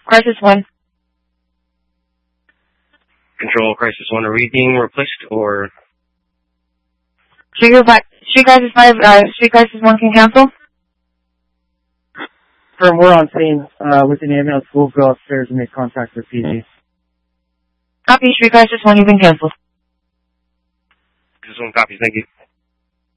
Crisis 1. Control, Crisis 1, are we being replaced, or? Street Crisis 5, Street Crisis 1 can cancel? We're on scene, with an ambulance. We'll go upstairs and make contact with PG. Copy, Street Crisis 1, you've been canceled. Crisis 1 copies, thank you.